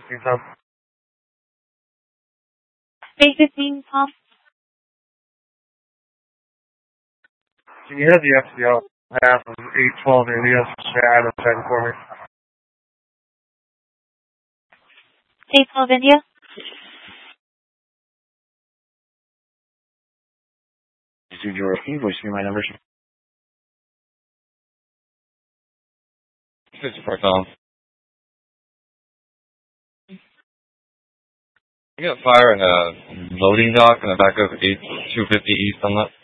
Tom. 815, Tom. Can you have the FCL half of 812 India Adam 10 for me? 812 India. This is your voice me my number. This is for Tom. I got fire in a loading dock in the back of 250 East on that.